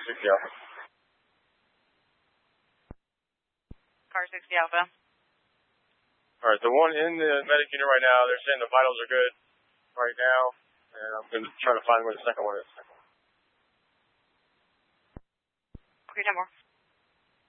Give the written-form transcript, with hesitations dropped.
60 Alpha. Car 60 Alpha. All right, the one in the medic unit right now, they're saying the vitals are good right now, and I'm going to try to find where the second one is. Okay, 10 more.